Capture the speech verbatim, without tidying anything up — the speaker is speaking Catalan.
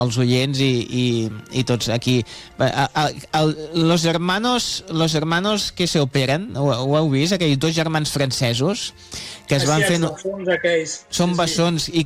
els oients i, i, i tots aquí. A, a, a, los hermanos, los hermanos que se operen, ho, ho heu vist, aquells dos germans francesos que es van Així, fer... els bessons aquells. Són Sí, sí. bessons i